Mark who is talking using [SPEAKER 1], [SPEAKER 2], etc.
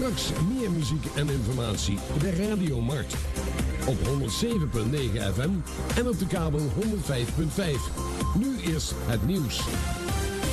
[SPEAKER 1] Straks meer muziek en informatie. De Radiomarkt. Op 107.9 FM en op de kabel 105.5. Nu eerst het nieuws.